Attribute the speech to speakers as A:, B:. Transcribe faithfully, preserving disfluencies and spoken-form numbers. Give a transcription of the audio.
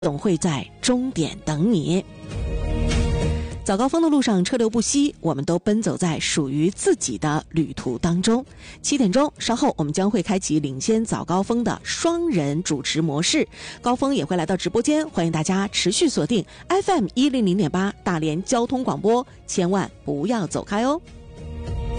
A: 总会在终点等你。早高峰的路上车流不息，我们都奔走在属于自己的旅途当中。七点钟，稍后我们将会开启领先早高峰的双人主持模式，高峰也会来到直播间，欢迎大家持续锁定 F M 一零零点八大连交通广播，千万不要走开哦。